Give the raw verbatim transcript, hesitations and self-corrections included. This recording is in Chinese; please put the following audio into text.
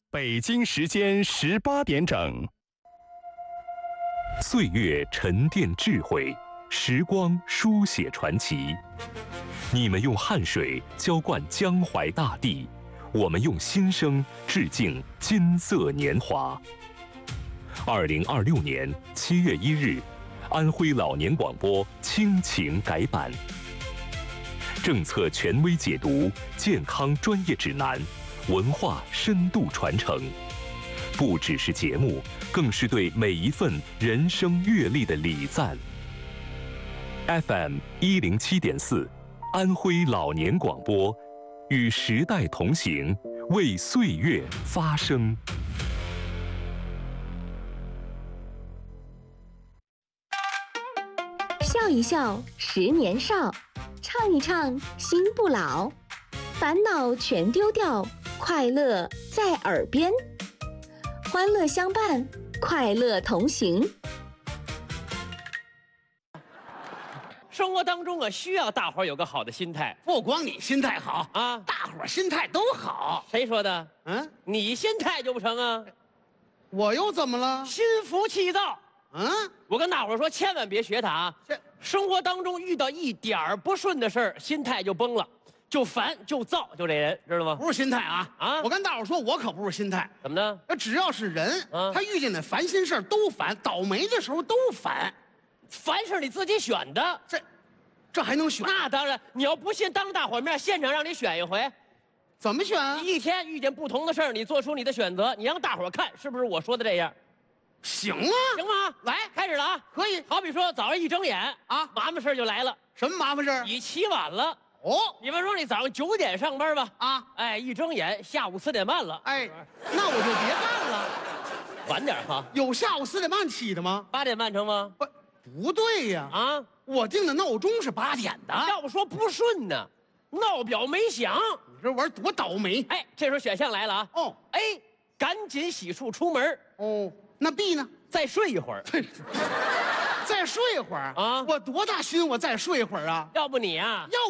北京时间十八点整。 岁月沉淀智慧，时光书写传奇。你们用汗水浇灌江淮大地，我们用心声致敬金色年华。二零二六年七月一日，安徽老年广播亲情改版，政策权威解读，健康专业指南，文化深度传承，不只是节目，更是对每一份人生阅历的礼赞。F M 一零七点四，安徽老年广播，与时代同行，为岁月发声。 笑一笑，十年少；唱一唱，心不老。烦恼全丢掉，快乐在耳边。欢乐相伴，快乐同行。 生活当中啊，需要大伙儿有个好的心态。 不光你心态好啊， 大伙儿心态都好。 谁说的？ 嗯， 你心态就不成啊？ 我又怎么了？ 心浮气躁。 嗯， 我跟大伙儿说，千万别学他啊！ 这生活当中遇到一点儿不顺的事儿，心态就崩了，就烦就躁，就这人，知道吗？ 不是心态啊啊！ 我跟大伙儿说，我可不是心态。 怎么呢？ 那只要是人， 啊他遇见的烦心事儿都烦，倒霉的时候都烦。 凡是你自己选的， 这，这还能选？ 那当然。你要不信，当着大伙儿面现场让你选一回， 怎么选啊？ 一天遇见不同的事儿，你做出你的选择，你让大伙儿看是不是我说的这样？ 行啊， 行吗？ 来， 开始了啊！ 可以。 好比说，早上一睁眼啊， 麻烦事儿就来了。 什么麻烦事儿？ 你起晚了。 哦， 你们说你早上九点上班吧？ 啊， 哎，一睁眼下午四点半了。 哎，那我就别干了。 晚点哈。 有下午四点半起的吗？ 八点半成吗？ 不，不对呀。 啊， 我定的闹钟是八点的。 要不说不顺呢，闹表没响。 你这玩意儿多倒霉。 哎，这时候选项来了啊。 哦 ，A， 赶紧洗漱出门。 哦，那 B 呢？ 再睡一会儿。 再睡一会儿啊！ 我多大心，我再睡一会儿啊！ 要不你啊， 要。